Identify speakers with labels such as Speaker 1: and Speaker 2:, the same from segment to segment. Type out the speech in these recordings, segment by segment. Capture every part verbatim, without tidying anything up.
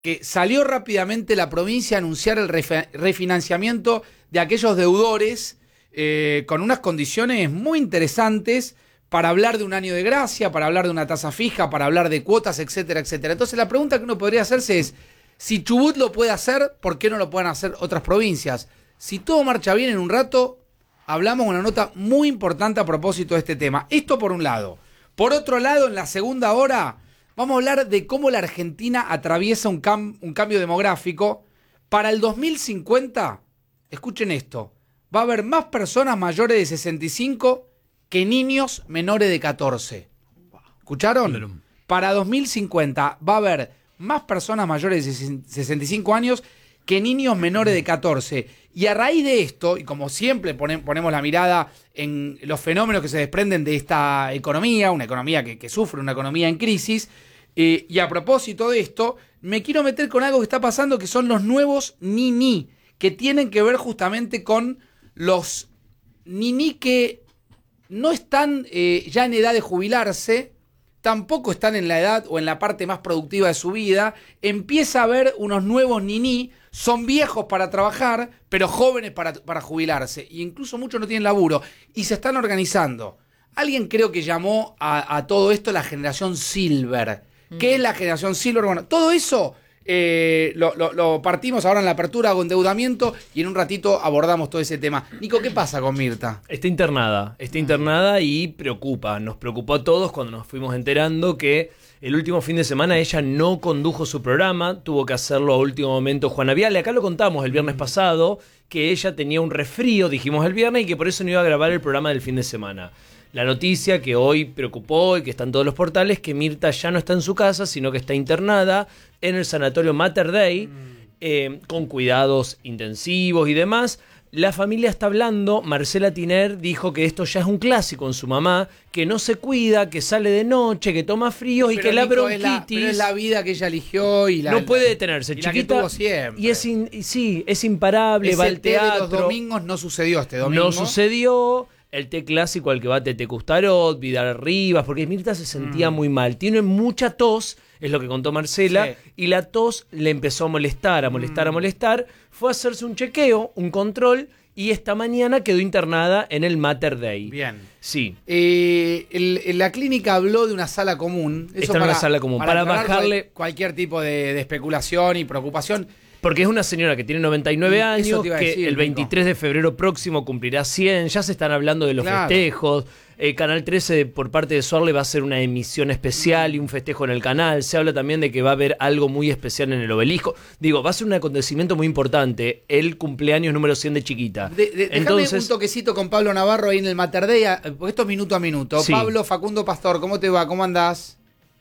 Speaker 1: que salió rápidamente la provincia a anunciar el refe- refinanciamiento de aquellos deudores eh, con unas condiciones muy interesantes para hablar de un año de gracia, para hablar de una tasa fija, para hablar de cuotas, etcétera, etcétera. Entonces la pregunta que uno podría hacerse es, si Chubut lo puede hacer, ¿por qué no lo pueden hacer otras provincias? Si todo marcha bien, en un rato hablamos una nota muy importante a propósito de este tema. Esto por un lado. Por otro lado, en la segunda hora, vamos a hablar de cómo la Argentina atraviesa un, cam- un cambio demográfico. Para el dos mil cincuenta, escuchen esto, va a haber más personas mayores de sesenta y cinco que niños menores de catorce. ¿Escucharon? Para dos mil cincuenta va a haber más personas mayores de sesenta y cinco años que niños menores de catorce. Y a raíz de esto, y como siempre ponen, ponemos la mirada en los fenómenos que se desprenden de esta economía, una economía que, que sufre, una economía en crisis, eh, y a propósito de esto, me quiero meter con algo que está pasando, que son los nuevos niní, que tienen que ver justamente con los niní que no están eh, ya en edad de jubilarse, tampoco están en la edad o en la parte más productiva de su vida. Empieza a haber unos nuevos niní, son viejos para trabajar, pero jóvenes para, para jubilarse. E incluso muchos no tienen laburo y se están organizando. Alguien creo que llamó a, a todo esto la generación Silver. Mm. ¿Qué es la generación Silver? Bueno, todo eso eh, lo, lo, lo partimos ahora en la apertura con endeudamiento y en un ratito abordamos todo ese tema. Nico, ¿qué pasa con Mirta?
Speaker 2: Está internada, está internada y preocupa. Nos preocupó a todos cuando nos fuimos enterando que el último fin de semana ella no condujo su programa, tuvo que hacerlo a último momento Juana Viale. Acá lo contamos el viernes pasado, que ella tenía un resfrío, dijimos el viernes, y que por eso no iba a grabar el programa del fin de semana. La noticia que hoy preocupó y que está en todos los portales, que Mirta ya no está en su casa, sino que está internada en el sanatorio Mater Dei, eh, con cuidados intensivos y demás. La familia está hablando, Marcela Tiner dijo que esto ya es un clásico en su mamá, que no se cuida, que sale de noche, que toma fríos y
Speaker 1: pero
Speaker 2: que la
Speaker 1: Nico,
Speaker 2: bronquitis...
Speaker 1: Es la, pero es la vida que ella eligió y la...
Speaker 2: No puede
Speaker 1: la,
Speaker 2: detenerse,
Speaker 1: y
Speaker 2: chiquita.
Speaker 1: La que tuvo siempre.
Speaker 2: Y es in, sí, es imparable,
Speaker 1: Ese
Speaker 2: va al
Speaker 1: té
Speaker 2: teatro.
Speaker 1: de los domingos no sucedió este domingo.
Speaker 2: No sucedió. El té clásico al que va Tete Custarot, Vidal Rivas, porque Mirta se sentía mm. muy mal. Tiene mucha tos, es lo que contó Marcela, sí. Y la tos le empezó a molestar, a molestar, mm. a molestar. Fue a hacerse un chequeo, un control, y esta mañana quedó internada en el Mater Dei.
Speaker 1: Bien.
Speaker 2: Sí.
Speaker 1: Eh, el, la clínica habló de una sala común. Eso
Speaker 2: Está en
Speaker 1: para,
Speaker 2: una sala común.
Speaker 1: Para,
Speaker 2: Para bajarle...
Speaker 1: Cual, cualquier tipo de, de especulación y preocupación.
Speaker 2: Porque es una señora que tiene noventa y nueve años, que
Speaker 1: decir,
Speaker 2: el veintitrés de febrero próximo cumplirá cien, ya se están hablando de los claro. festejos. Eh, Canal trece, por parte de Suarle, va a hacer una emisión especial y un festejo en el canal. Se habla también de que va a haber algo muy especial en el Obelisco. Digo, va a ser un acontecimiento muy importante, el cumpleaños número cien de Chiquita.
Speaker 1: De, de, Entonces, déjame un toquecito con Pablo Navarro ahí en el Mater Dei, porque esto es minuto a minuto. Sí. Pablo, Facundo Pastor, ¿cómo te va? ¿Cómo andás?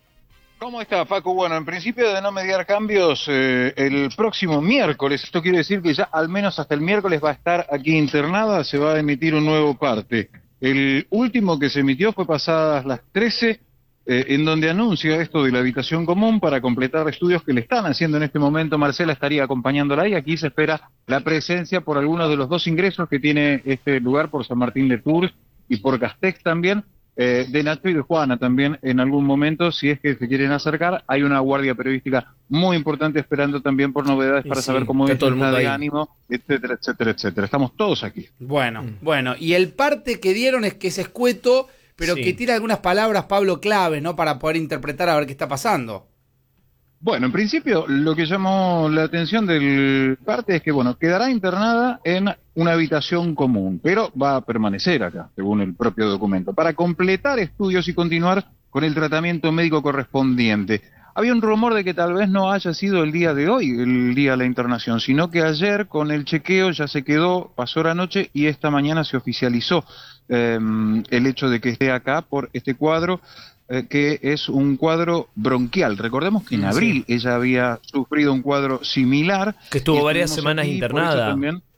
Speaker 3: ¿Cómo está, Facu? Bueno, en principio de no mediar cambios, eh, el próximo miércoles, esto quiere decir que ya al menos hasta el miércoles va a estar aquí internada, se va a emitir un nuevo parte. El último que se emitió fue pasadas las trece, eh, en donde anuncia esto de la habitación común para completar estudios que le están haciendo en este momento. Marcela estaría acompañándola y aquí se espera la presencia por algunos de los dos ingresos que tiene este lugar, por San Martín de Tours y por Castex también. Eh, de Nacho y de Juana también en algún momento, si es que se quieren acercar. Hay una guardia periodística muy importante esperando también por novedades para sí, saber cómo es el estado de ánimo, etcétera, etcétera, etcétera. Estamos todos aquí.
Speaker 1: Bueno, mm. bueno, y el parte que dieron es que es escueto, pero sí. que tira algunas palabras, Pablo, claves, ¿no? Para poder interpretar a ver qué está pasando.
Speaker 3: Bueno, en principio lo que llamó la atención del parte es que, bueno, quedará internada en una habitación común, pero va a permanecer acá, según el propio documento, para completar estudios y continuar con el tratamiento médico correspondiente. Había un rumor de que tal vez no haya sido el día de hoy, el día de la internación, sino que ayer con el chequeo ya se quedó, pasó la noche y esta mañana se oficializó eh, el hecho de que esté acá por este cuadro, eh, que es un cuadro bronquial. Recordemos que en abril sí. ella había sufrido un cuadro similar.
Speaker 2: Que estuvo varias semanas aquí, internada.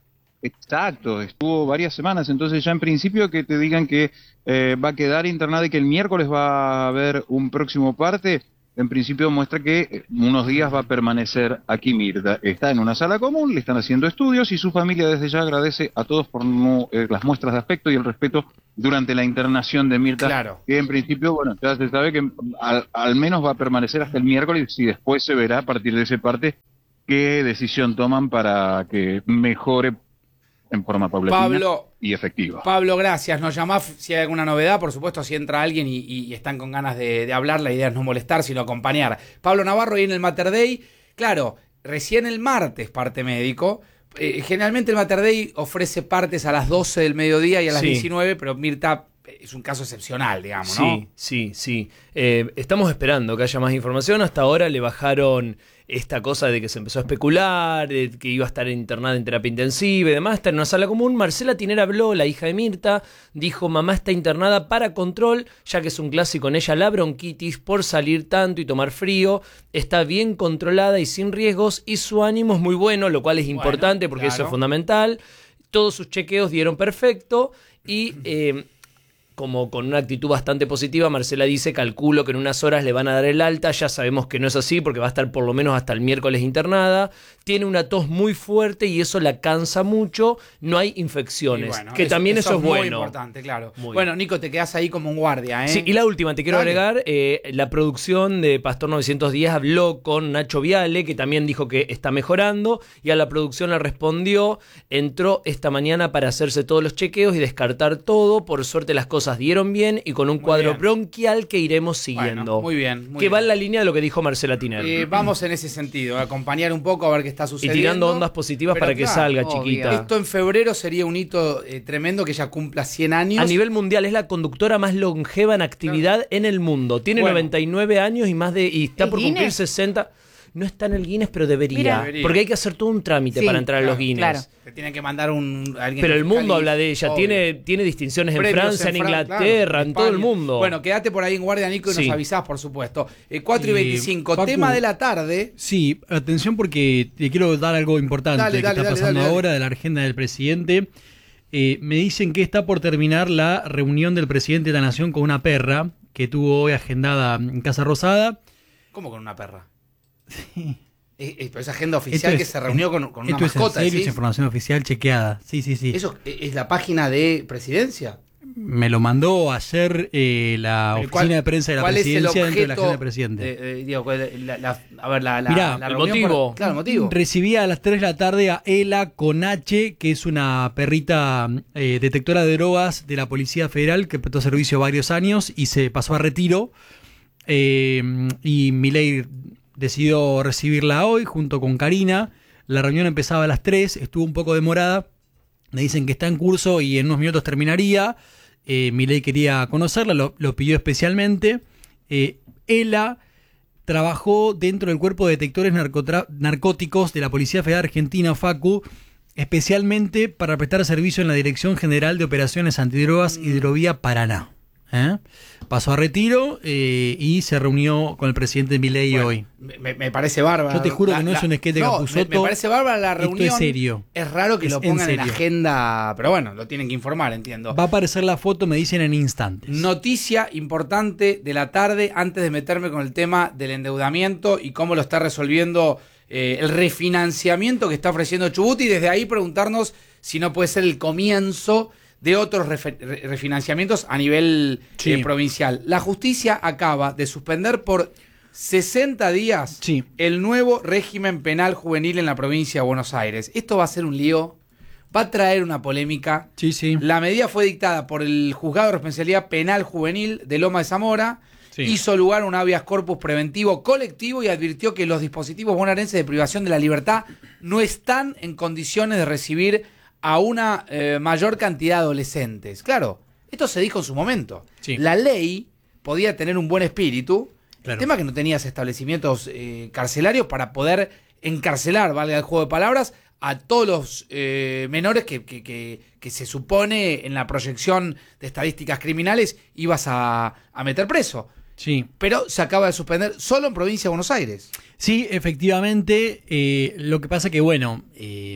Speaker 3: Exacto, estuvo varias semanas, entonces ya en principio que te digan que eh, va a quedar internada y que el miércoles va a haber un próximo parte, en principio muestra que unos días va a permanecer aquí Mirta. Está en una sala común, le están haciendo estudios y su familia desde ya agradece a todos por no, eh, las muestras de afecto y el respeto durante la internación de Mirta.
Speaker 1: Claro.
Speaker 3: Que en principio, bueno, ya se sabe que al, al menos va a permanecer hasta el miércoles y después se verá a partir de ese parte qué decisión toman para que mejore en forma paulatina
Speaker 1: Pablo,
Speaker 3: y efectiva.
Speaker 1: Pablo, gracias. Nos llamás si hay alguna novedad. Por supuesto, si entra alguien y, y, y están con ganas de, de hablar, la idea es no molestar, sino acompañar. Pablo Navarro ahí en el Mater Dei. Claro, recién el martes parte médico. Eh, generalmente el Mater Dei ofrece partes a las doce del mediodía y a las
Speaker 2: Sí.
Speaker 1: diecinueve, pero Mirta es un caso excepcional, digamos, ¿no?
Speaker 2: Sí, sí, sí. Eh, estamos esperando que haya más información. Hasta ahora le bajaron esta cosa de que se empezó a especular, de que iba a estar internada en terapia intensiva y demás. Está en una sala común. Marcela Tiner habló, la hija de Mirta, dijo: mamá está internada para control, ya que es un clásico en ella la bronquitis por salir tanto y tomar frío. Está bien controlada y sin riesgos y su ánimo es muy bueno, lo cual es
Speaker 1: Bueno,
Speaker 2: importante porque
Speaker 1: claro.
Speaker 2: eso es fundamental. Todos sus chequeos dieron perfecto y... Eh, como con una actitud bastante positiva, Marcela dice: calculo que en unas horas le van a dar el alta. Ya sabemos que no es así porque va a estar por lo menos hasta el miércoles internada. Tiene una tos muy fuerte y eso la cansa mucho. No hay infecciones,
Speaker 1: Y bueno,
Speaker 2: que también eso, es
Speaker 1: muy
Speaker 2: bueno.
Speaker 1: importante, claro.
Speaker 2: Muy
Speaker 1: Bueno, Nico, te quedás ahí como un guardia, ¿eh?
Speaker 2: Sí, y la última, te quiero
Speaker 1: Dale.
Speaker 2: agregar, eh, la producción de Pastor novecientos diez habló con Nacho Viale, que también dijo que está mejorando, y a la producción le respondió: entró esta mañana para hacerse todos los chequeos y descartar todo. Por suerte las cosas dieron bien y con un
Speaker 1: Muy
Speaker 2: cuadro
Speaker 1: bien.
Speaker 2: bronquial que iremos siguiendo.
Speaker 1: Bueno, muy bien. Muy
Speaker 2: que va
Speaker 1: bien.
Speaker 2: en la línea de lo que dijo Marcela Tiner.
Speaker 1: Eh, vamos en ese sentido, a acompañar un poco a ver qué está
Speaker 2: y
Speaker 1: sucediendo.
Speaker 2: tirando ondas positivas
Speaker 1: Pero
Speaker 2: para que
Speaker 1: claro,
Speaker 2: salga,
Speaker 1: obvio.
Speaker 2: chiquita.
Speaker 1: Esto en febrero sería un hito eh, tremendo, que ella cumpla cien años.
Speaker 2: A nivel mundial es la conductora más longeva en actividad en el mundo. Tiene
Speaker 1: Bueno.
Speaker 2: noventa y nueve años y más de y está
Speaker 4: ¿El
Speaker 2: por cumplir
Speaker 4: Guinness?
Speaker 2: sesenta. No está en el Guinness, pero debería.
Speaker 4: Mira.
Speaker 1: Debería.
Speaker 2: Porque hay que hacer todo un trámite
Speaker 4: Sí,
Speaker 2: para entrar a los
Speaker 1: claro,
Speaker 2: Guinness.
Speaker 4: claro.
Speaker 1: Te tienen que mandar un alguien.
Speaker 2: Pero el mundo
Speaker 1: fiscalice,
Speaker 2: habla de ella.
Speaker 1: obvio.
Speaker 2: Tiene, tiene distinciones en
Speaker 1: Premios
Speaker 2: Francia, en,
Speaker 1: Fran-
Speaker 2: Inglaterra,
Speaker 1: claro,
Speaker 2: en todo el
Speaker 1: España.
Speaker 2: mundo.
Speaker 1: Bueno, quédate por ahí en guardia, Nico, y
Speaker 2: Sí.
Speaker 1: nos avisás, por supuesto. Eh, cuatro y
Speaker 5: Eh,
Speaker 1: veinticinco,
Speaker 5: Facu.
Speaker 1: tema de la tarde.
Speaker 5: Sí, atención porque te quiero dar algo importante
Speaker 1: Dale,
Speaker 5: que
Speaker 1: dale,
Speaker 5: está
Speaker 1: dale,
Speaker 5: pasando
Speaker 1: dale, dale.
Speaker 5: ahora de la agenda del presidente. Eh, me dicen que está por terminar la reunión del presidente de la Nación con una perra que tuvo hoy agendada en Casa Rosada.
Speaker 1: ¿Cómo con una perra?
Speaker 5: Sí.
Speaker 1: Es, es- es agenda oficial
Speaker 5: Esto
Speaker 1: que
Speaker 5: es-
Speaker 1: se reunió con, con una
Speaker 5: Esto es en
Speaker 1: mascota.
Speaker 5: serio,
Speaker 1: ¿sí?
Speaker 5: es información oficial chequeada. Sí, sí, sí.
Speaker 1: ¿Eso es es la página de presidencia?
Speaker 5: Me lo mandó ayer eh, la
Speaker 1: Pero
Speaker 5: oficina
Speaker 1: ¿cuál-
Speaker 5: de prensa de la
Speaker 1: cuál es el
Speaker 5: presidencia dentro de la
Speaker 1: objeto
Speaker 5: agenda del presidente.
Speaker 1: de- de- digo, cuál- la- la- a ver, la, la,
Speaker 5: Mirá,
Speaker 1: la
Speaker 2: el
Speaker 1: reunión
Speaker 2: motivo.
Speaker 1: por- claro, el motivo.
Speaker 5: Recibía a las tres de la tarde a Ela Conache, que es una perrita eh, detectora de drogas de la Policía Federal que prestó servicio varios años y se pasó a retiro. Eh, y Milei decidió recibirla hoy junto con Karina. La reunión empezaba a las tres, estuvo un poco demorada. Me dicen que está en curso y en unos minutos terminaría. Eh, Milei quería conocerla, lo, lo pidió especialmente. Eh, Ela trabajó dentro del cuerpo de detectores narcotra- narcóticos de la Policía Federal Argentina, Facu, especialmente para prestar servicio en la Dirección General de Operaciones Antidrogas Hidrovía Paraná. ¿Eh? Pasó a retiro eh, y se reunió con el presidente Milei
Speaker 1: Bueno,
Speaker 5: hoy.
Speaker 1: Me, me parece bárbaro.
Speaker 5: Yo te juro que no es un esquete
Speaker 1: no,
Speaker 5: Capusotto.
Speaker 1: Me, me parece bárbara la
Speaker 5: Esto
Speaker 1: reunión.
Speaker 5: es serio.
Speaker 1: Es raro que
Speaker 5: Es
Speaker 1: lo
Speaker 5: en
Speaker 1: pongan en, la
Speaker 5: serio.
Speaker 1: agenda, pero bueno, lo tienen que informar, entiendo.
Speaker 5: Va a aparecer la foto, me dicen, en instantes.
Speaker 1: Noticia importante de la tarde, antes de meterme con el tema del endeudamiento y cómo lo está resolviendo eh, el refinanciamiento que está ofreciendo Chubut, y desde ahí preguntarnos si no puede ser el comienzo de otros refe- re- refinanciamientos a nivel
Speaker 5: Sí.
Speaker 1: eh, provincial. La justicia acaba de suspender por sesenta días
Speaker 5: Sí.
Speaker 1: el nuevo régimen penal juvenil en la provincia de Buenos Aires. Esto va a ser un lío, va a traer una polémica.
Speaker 5: Sí, sí.
Speaker 1: La medida fue dictada por el Juzgado de Responsabilidad Penal Juvenil de Loma de Zamora.
Speaker 5: Sí.
Speaker 1: Hizo lugar un habeas corpus preventivo colectivo y advirtió que los dispositivos bonaerenses de privación de la libertad no están en condiciones de recibir a una eh, mayor cantidad de adolescentes. Claro, esto se dijo en su momento.
Speaker 5: Sí.
Speaker 1: La ley podía tener un buen espíritu.
Speaker 5: Claro.
Speaker 1: El tema es que no tenías establecimientos eh, carcelarios para poder encarcelar, valga el juego de palabras, a todos los eh, menores que, que, que, que se supone en la proyección de estadísticas criminales ibas a, a meter preso.
Speaker 5: Sí.
Speaker 1: Pero se acaba de suspender solo en provincia de Buenos Aires.
Speaker 5: Sí, efectivamente. eh, lo que pasa que, bueno, eh,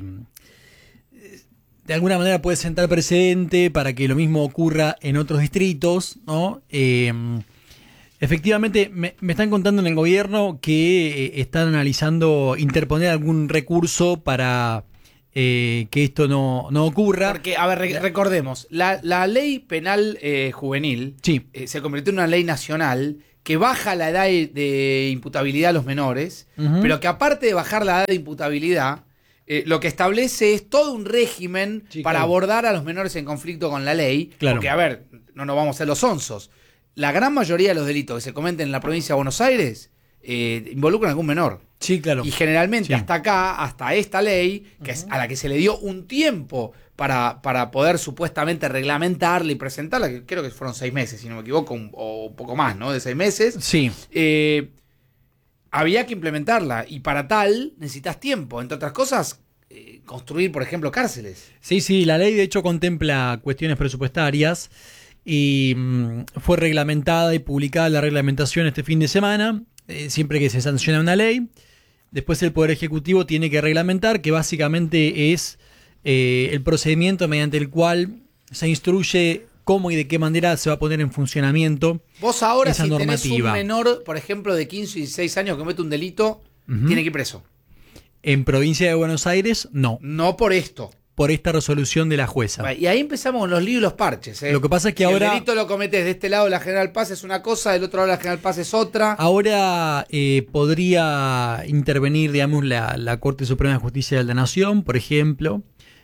Speaker 5: de alguna manera puede sentar precedente para que lo mismo ocurra en otros distritos, ¿no? Eh, Efectivamente, me, me están contando en el gobierno que eh, están analizando interponer algún recurso para eh, que esto no, no ocurra.
Speaker 1: Porque, a ver, re- recordemos, la, la ley penal eh, juvenil
Speaker 5: Sí.
Speaker 1: eh, se convirtió en una ley nacional que baja la edad de, de imputabilidad a los menores,
Speaker 5: Ujú.
Speaker 1: pero que aparte de bajar la edad de imputabilidad, eh, lo que establece es todo un régimen
Speaker 5: Sí,
Speaker 1: para
Speaker 5: claro.
Speaker 1: abordar a los menores en conflicto con la ley.
Speaker 5: Claro.
Speaker 1: Porque, a ver, no nos vamos a hacer los onzos. La gran mayoría de los delitos que se cometen en la provincia de Buenos Aires eh, involucran a algún menor.
Speaker 5: Sí, claro.
Speaker 1: Y generalmente
Speaker 5: Sí.
Speaker 1: hasta acá, hasta esta ley, que es a la que se le dio un tiempo para, para poder supuestamente reglamentarla y presentarla, que creo que fueron seis meses, si no me equivoco, un- o un poco más, ¿no? De seis meses.
Speaker 5: Sí.
Speaker 1: Eh, había que implementarla y para tal necesitas tiempo. Entre otras cosas, eh, construir, por ejemplo, cárceles.
Speaker 5: Sí, sí, la ley de hecho contempla cuestiones presupuestarias y mm, fue reglamentada y publicada la reglamentación este fin de semana, eh, siempre que se sanciona una ley. Después el Poder Ejecutivo tiene que reglamentar, que básicamente es eh, el procedimiento mediante el cual se instruye cómo y de qué manera se va a poner en funcionamiento.
Speaker 1: Vos ahora,
Speaker 5: Esa
Speaker 1: si
Speaker 5: normativa.
Speaker 1: tenés un menor, por ejemplo, de quince y dieciséis años que comete un delito,
Speaker 5: Ujú.
Speaker 1: tiene que ir preso.
Speaker 5: En provincia de Buenos Aires, no,
Speaker 1: No por esto.
Speaker 5: por esta resolución de la jueza.
Speaker 1: Y ahí empezamos con los líos y los parches. ¿eh?
Speaker 5: Lo que pasa es que
Speaker 1: Si
Speaker 5: ahora-
Speaker 1: el delito lo cometes de este lado de la General Paz es una cosa, del otro lado de la General Paz es otra.
Speaker 5: Ahora eh, podría intervenir, digamos, la, la Corte Suprema de Justicia de la Nación, por ejemplo,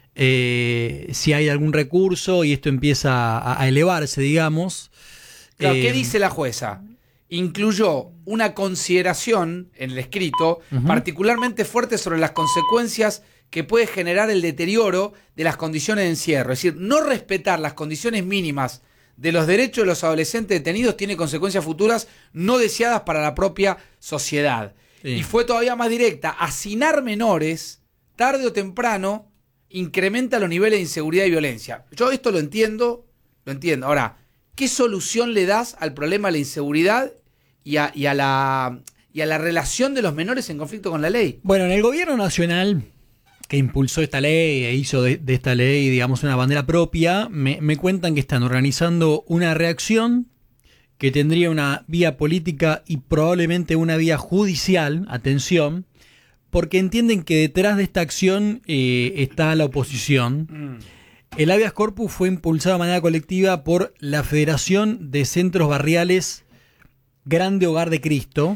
Speaker 5: eh, si hay algún recurso y esto empieza a, a elevarse, digamos.
Speaker 1: Claro,
Speaker 5: eh,
Speaker 1: ¿qué dice la jueza? Incluyó una consideración en el escrito
Speaker 5: Ujú.
Speaker 1: particularmente fuerte sobre las consecuencias que puede generar el deterioro de las condiciones de encierro. Es decir, no respetar las condiciones mínimas de los derechos de los adolescentes detenidos tiene consecuencias futuras no deseadas para la propia sociedad.
Speaker 5: Sí.
Speaker 1: Y fue todavía más directa. Hacinar menores, tarde o temprano, incrementa los niveles de inseguridad y violencia. Yo esto lo entiendo, lo entiendo. Ahora, ¿qué solución le das al problema de la inseguridad y a, y a la, y a la relación de los menores en conflicto con la ley?
Speaker 5: Bueno, en el gobierno nacional que impulsó esta ley e hizo de, de esta ley, digamos, una bandera propia, me, me cuentan que están organizando una reacción que tendría una vía política y probablemente una vía judicial, atención, porque entienden que detrás de esta acción eh, está la oposición. El habeas corpus fue impulsado de manera colectiva por la Federación de Centros Barriales Grande Hogar de Cristo.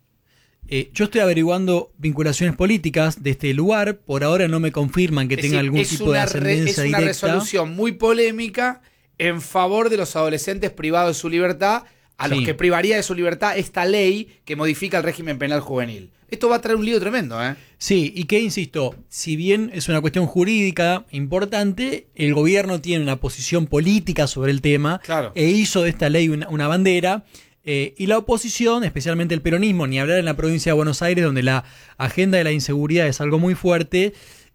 Speaker 5: Eh, yo estoy averiguando vinculaciones políticas de este lugar. Por ahora no me confirman que
Speaker 1: Es
Speaker 5: tenga
Speaker 1: decir,
Speaker 5: algún
Speaker 1: es
Speaker 5: tipo de
Speaker 1: una re-
Speaker 5: ascendencia
Speaker 1: Es una
Speaker 5: directa.
Speaker 1: resolución muy polémica en favor de los adolescentes privados de su libertad, a los
Speaker 5: Sí.
Speaker 1: que privaría de su libertad esta ley que modifica el régimen penal juvenil. Esto va a traer un lío tremendo, ¿eh?
Speaker 5: Sí, y que insisto, si bien es una cuestión jurídica importante, el gobierno tiene una posición política sobre el tema
Speaker 1: Claro.
Speaker 5: e hizo de esta ley una, una bandera. Eh, y la oposición, especialmente el peronismo, ni hablar en la provincia de Buenos Aires, donde la agenda de la inseguridad es algo muy fuerte,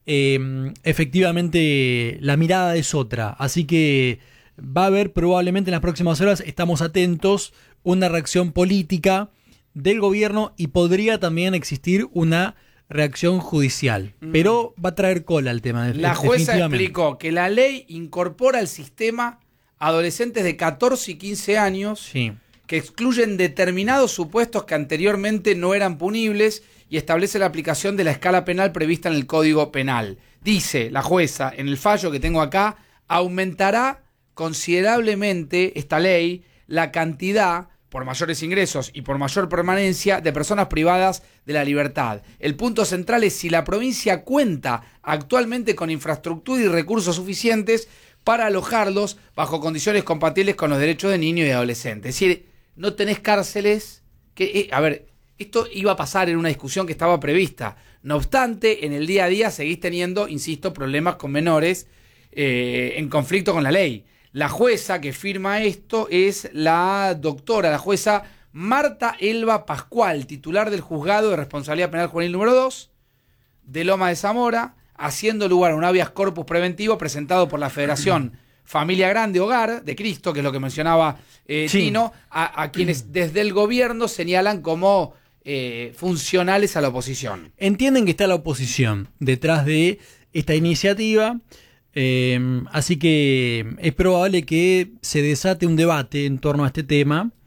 Speaker 5: eh, efectivamente la mirada es otra. Así que va a haber probablemente en las próximas horas, estamos atentos, una reacción política del gobierno y podría también existir una reacción judicial. Pero va a traer cola el tema.
Speaker 1: La jueza
Speaker 5: definitivamente.
Speaker 1: explicó que la ley incorpora al sistema adolescentes de catorce y quince años
Speaker 5: Sí.
Speaker 1: que excluyen determinados supuestos que anteriormente no eran punibles y establece la aplicación de la escala penal prevista en el Código Penal. Dice la jueza, en el fallo que tengo acá, aumentará considerablemente esta ley la cantidad, por mayores ingresos y por mayor permanencia, de personas privadas de la libertad. El punto central es si la provincia cuenta actualmente con infraestructura y recursos suficientes para alojarlos bajo condiciones compatibles con los derechos de niños y adolescentes. Es decir, no tenés cárceles que... eh, a ver, esto iba a pasar en una discusión que estaba prevista. No obstante, en el día a día seguís teniendo, insisto, problemas con menores eh, en conflicto con la ley. La jueza que firma esto es la doctora, la jueza Marta Elba Pascual, titular del Juzgado de Responsabilidad Penal Juvenil número dos de Loma de Zamora, haciendo lugar a un habeas corpus preventivo presentado por la Federación Familia Grande Hogar de Cristo, que es lo que mencionaba eh,
Speaker 5: Sí.
Speaker 1: Tino, a, a quienes desde el gobierno señalan como eh, funcionales a la oposición.
Speaker 5: Entienden que está la oposición detrás de esta iniciativa, eh, así que es probable que se desate un debate en torno a este tema.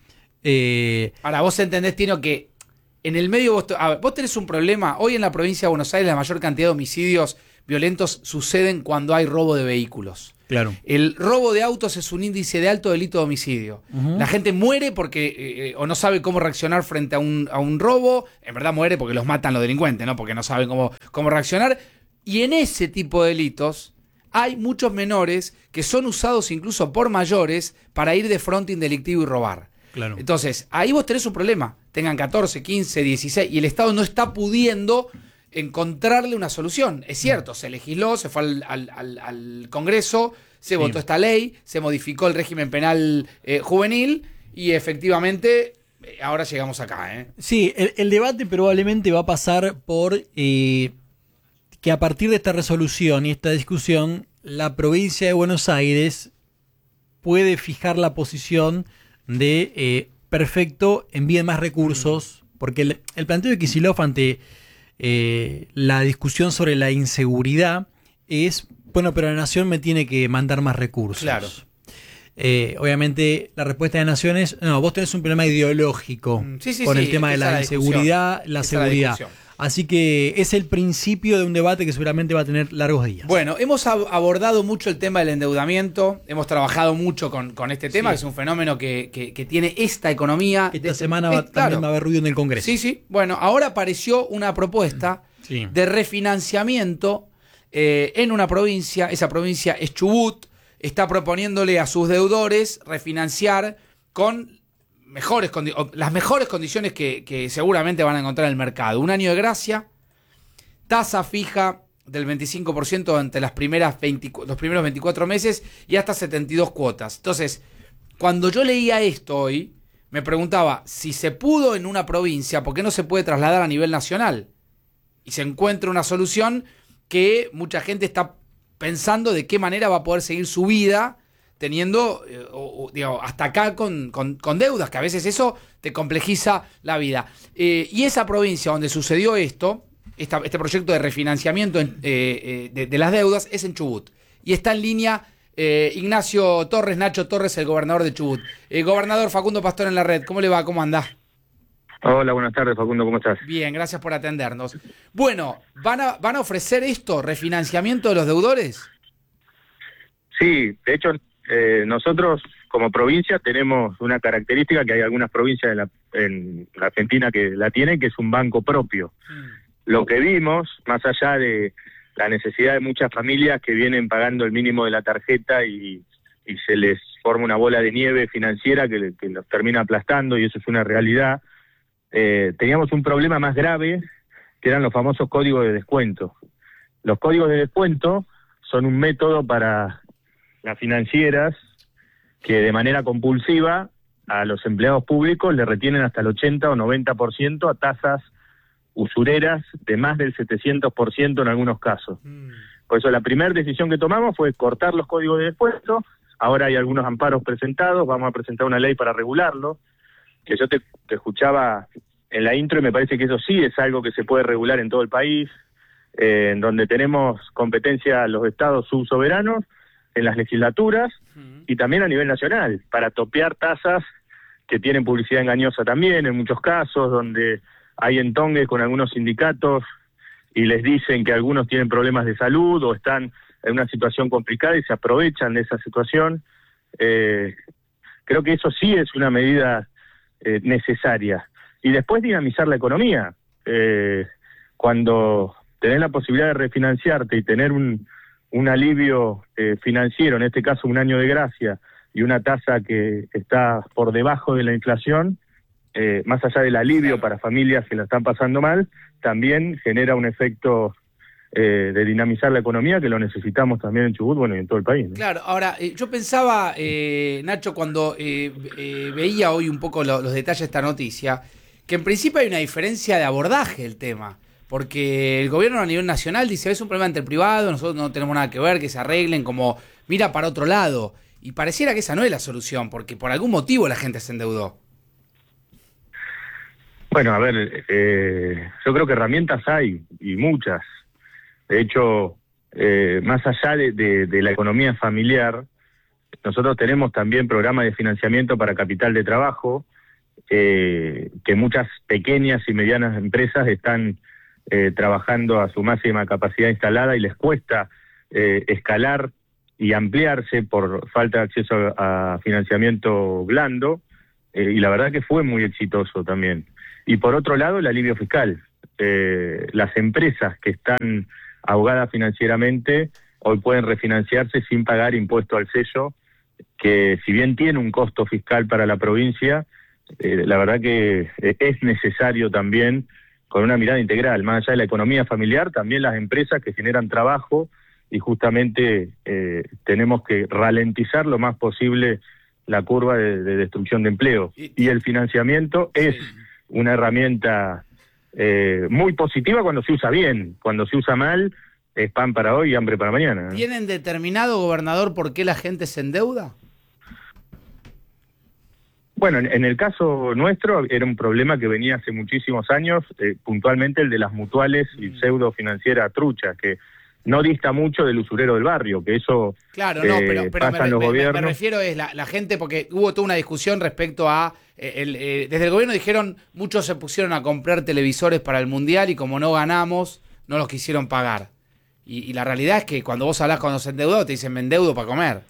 Speaker 5: Eh,
Speaker 1: Ahora, vos entendés, Tino, que en el medio vos, a ver, vos tenés un problema. Hoy en la provincia de Buenos Aires la mayor cantidad de homicidios violentos suceden cuando hay robo de vehículos.
Speaker 5: claro.
Speaker 1: El robo de autos es un índice de alto delito de homicidio.
Speaker 5: Ujú.
Speaker 1: La gente muere porque eh, o no sabe cómo reaccionar frente a un, a un robo. En verdad muere porque los matan los delincuentes, ¿no? Porque no saben cómo, cómo reaccionar. Y en ese tipo de delitos hay muchos menores que son usados incluso por mayores para ir de fronting delictivo y robar.
Speaker 5: Claro.
Speaker 1: Entonces, ahí vos tenés un problema. Tengan catorce, quince, dieciséis y el Estado no está pudiendo encontrarle una solución. Es cierto, se legisló, se fue al, al, al, al Congreso, se
Speaker 5: Sí.
Speaker 1: votó esta ley, se modificó el régimen penal eh, juvenil y efectivamente eh, ahora llegamos acá. ¿eh?
Speaker 5: Sí, el, el debate probablemente va a pasar por eh, que a partir de esta resolución y esta discusión, la provincia de Buenos Aires puede fijar la posición de eh, perfecto, envíen más recursos, porque el, el planteo de Kicillof ante eh, la discusión sobre la inseguridad es, bueno, pero la nación me tiene que mandar más recursos.
Speaker 1: Claro.
Speaker 5: Eh, obviamente la respuesta de la nación es, no, vos tenés un problema ideológico
Speaker 1: Mm, sí, sí,
Speaker 5: con
Speaker 1: sí,
Speaker 5: el tema de
Speaker 1: esa
Speaker 5: la,
Speaker 1: es la
Speaker 5: inseguridad,
Speaker 1: discusión.
Speaker 5: la
Speaker 1: Esa es la
Speaker 5: seguridad.
Speaker 1: discusión.
Speaker 5: Así que es el principio de un debate que seguramente va a tener largos días.
Speaker 1: Bueno, hemos ab- abordado mucho el tema del endeudamiento, hemos trabajado mucho con, con este tema,
Speaker 5: Sí.
Speaker 1: que es un fenómeno que, que, que tiene esta economía.
Speaker 5: Esta
Speaker 1: de-
Speaker 5: semana
Speaker 1: eh,
Speaker 5: va,
Speaker 1: claro.
Speaker 5: también va a haber ruido en el Congreso.
Speaker 1: Sí, sí. Bueno, ahora apareció una propuesta
Speaker 5: Sí.
Speaker 1: de refinanciamiento eh, en una provincia. Esa provincia es Chubut. Está proponiéndole a sus deudores refinanciar con mejores condi- o las mejores condiciones que, que seguramente van a encontrar en el mercado. Un año de gracia, tasa fija del veinticinco por ciento durante las primeras veinte, los primeros veinticuatro meses y hasta setenta y dos cuotas. Entonces, cuando yo leía esto hoy, me preguntaba si se pudo en una provincia, ¿por qué no se puede trasladar a nivel nacional? Y se encuentra una solución que mucha gente está pensando de qué manera va a poder seguir su vida teniendo, eh, o, o, digo, hasta acá con, con, con deudas, que a veces eso te complejiza la vida. Eh, y esa provincia donde sucedió esto, esta, este proyecto de refinanciamiento en, eh, eh, de, de las deudas, es en Chubut. Y está en línea eh, Ignacio Torres, Nacho Torres, el gobernador de Chubut. Eh, gobernador Facundo Pastor en la red, ¿cómo le va? ¿Cómo anda?
Speaker 4: Hola, buenas tardes, Facundo, ¿cómo estás?
Speaker 1: Bien, gracias por atendernos. Bueno, ¿van a, van a ofrecer esto, refinanciamiento de los deudores?
Speaker 4: Sí, de hecho, eh, nosotros como provincia tenemos una característica que hay algunas provincias en la, en la Argentina que la tienen, que es un banco propio. Lo que vimos, más allá de la necesidad de muchas familias que vienen pagando el mínimo de la tarjeta y, y se les forma una bola de nieve financiera que, que los termina aplastando, y eso es una realidad, eh, teníamos un problema más grave, que eran los famosos códigos de descuento. Los códigos de descuento son un método para las financieras que de manera compulsiva a los empleados públicos le retienen hasta el ochenta o noventa por ciento a tasas usureras de más del setecientos por ciento en algunos casos.
Speaker 1: Mm.
Speaker 4: Por eso la primera decisión que tomamos fue cortar los códigos de descuento. Ahora hay algunos amparos presentados, vamos a presentar una ley para regularlo, que yo te, te escuchaba en la intro y me parece que eso sí es algo que se puede regular en todo el país, eh, en donde tenemos competencia los estados subsoberanos, en las legislaturas y también a nivel nacional, para topear tasas que tienen publicidad engañosa también, en muchos casos, donde hay entongues con algunos sindicatos y les dicen que algunos tienen problemas de salud o están en una situación complicada y se aprovechan de esa situación. Eh, creo que eso sí es una medida eh, necesaria. Y después dinamizar la economía. Eh, cuando tenés la posibilidad de refinanciarte y tener un, un alivio eh, financiero, en este caso un año de gracia, y una tasa que está por debajo de la inflación, eh, más allá del alivio para familias que la están pasando mal, también genera un efecto eh, de dinamizar la economía, que lo necesitamos también en Chubut, bueno, y en todo el país, ¿no?
Speaker 1: Claro, ahora, eh, yo pensaba, eh, Nacho, cuando eh, eh, veía hoy un poco lo, los detalles de esta noticia, que en principio hay una diferencia de abordaje del tema, porque el gobierno a nivel nacional dice, es un problema entre el privado, nosotros no tenemos nada que ver, que se arreglen, como mira para otro lado, y pareciera que esa no es la solución, porque por algún motivo la gente se endeudó.
Speaker 4: Bueno, a ver, eh, yo creo que herramientas hay, y muchas. De hecho, eh, más allá de, de, de la economía familiar, nosotros tenemos también programas de financiamiento para capital de trabajo, eh, que muchas pequeñas y medianas empresas están eh, trabajando a su máxima capacidad instalada y les cuesta eh, escalar y ampliarse por falta de acceso a, a financiamiento blando, eh, y la verdad que fue muy exitoso también. Y por otro lado, el alivio fiscal. Eh, las empresas que están ahogadas financieramente hoy pueden refinanciarse sin pagar impuesto al sello, que si bien tiene un costo fiscal para la provincia, eh, la verdad que eh, es necesario también con una mirada integral, más allá de la economía familiar, también las empresas que generan trabajo, y justamente eh, tenemos que ralentizar lo más posible la curva de, de destrucción de empleo. Y el financiamiento es una herramienta eh, muy positiva cuando se usa bien. Cuando se usa mal, es pan para hoy y hambre para mañana, ¿no?
Speaker 1: ¿Tienen determinado, gobernador, por qué la gente se endeuda?
Speaker 4: Bueno, en, en el caso nuestro era un problema que venía hace muchísimos años, eh, puntualmente el de las mutuales y pseudo financiera trucha, que no dista mucho del usurero del barrio, que eso
Speaker 1: Claro, no,
Speaker 4: eh,
Speaker 1: pero, pero
Speaker 4: pasa
Speaker 1: me,
Speaker 4: en los
Speaker 1: me,
Speaker 4: gobiernos.
Speaker 1: me refiero es la, la gente, porque hubo toda una discusión respecto a, eh, el, eh, desde el gobierno dijeron, muchos se pusieron a comprar televisores para el Mundial y como no ganamos, no los quisieron pagar. Y, y la realidad es que cuando vos hablas con los endeudados te dicen, me endeudo para comer.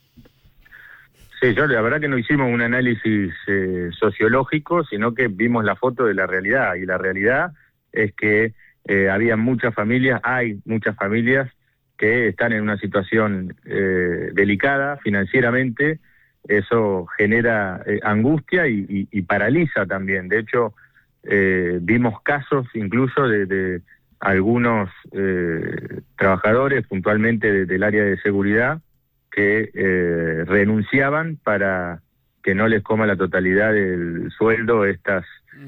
Speaker 4: Sí, yo la verdad que no hicimos un análisis eh, sociológico, sino que vimos la foto de la realidad, y la realidad es que eh, había muchas familias, hay muchas familias que están en una situación eh, delicada financieramente. Eso genera eh, angustia y, y, y paraliza también. De hecho, eh, vimos casos incluso de, de algunos eh, trabajadores, puntualmente de, del área de seguridad, que eh, renunciaban para que no les coma la totalidad del sueldo estas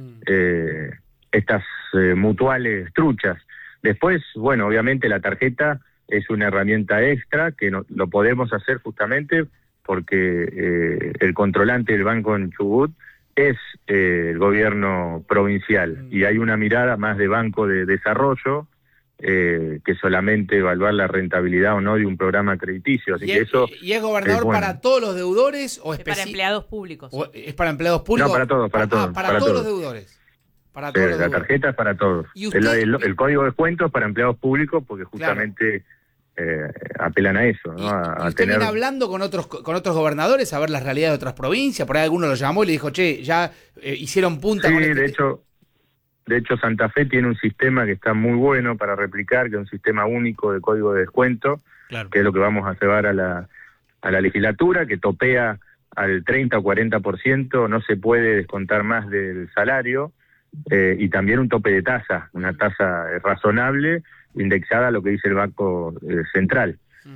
Speaker 4: eh, estas eh, mutuales truchas. Después, bueno, obviamente la tarjeta es una herramienta extra que no, lo podemos hacer justamente porque eh, el controlante del banco en Chubut es eh, el gobierno provincial, y hay una mirada más de banco de desarrollo Eh, que solamente evaluar la rentabilidad o no de un programa crediticio. Así
Speaker 1: ¿Y,
Speaker 4: que
Speaker 1: es,
Speaker 4: eso
Speaker 1: ¿Y es gobernador
Speaker 4: es bueno.
Speaker 1: para todos los deudores o
Speaker 6: Es para
Speaker 1: especi-
Speaker 6: empleados públicos.
Speaker 1: o ¿Es para empleados públicos?
Speaker 4: No, para todos, para
Speaker 1: Ah,
Speaker 4: todos,
Speaker 1: para,
Speaker 4: para
Speaker 1: todos
Speaker 4: todos.
Speaker 1: los deudores. Para
Speaker 4: Sí,
Speaker 1: todos los
Speaker 4: la
Speaker 1: deudores.
Speaker 4: tarjeta es para todos.
Speaker 1: ¿Y
Speaker 4: El,
Speaker 1: usted-
Speaker 4: el, el código de descuento es para empleados públicos porque justamente eh, apelan a eso, ¿no?
Speaker 1: ¿Y,
Speaker 4: A,
Speaker 1: y
Speaker 4: a
Speaker 1: usted
Speaker 4: tener...
Speaker 1: viene hablando con otros con otros gobernadores a ver las realidades de otras provincias? Por ahí alguno lo llamó y le dijo, che, ya eh, hicieron punta
Speaker 4: Sí,
Speaker 1: con este
Speaker 4: de
Speaker 1: te-
Speaker 4: hecho, de hecho Santa Fe tiene un sistema que está muy bueno para replicar, que es un sistema único de código de descuento,
Speaker 5: Claro.
Speaker 4: que es lo que vamos a llevar a la, a la legislatura, que topea al treinta o cuarenta por ciento, no se puede descontar más del salario, eh, y también un tope de tasa, una tasa eh, razonable, indexada a lo que dice el Banco eh, Central.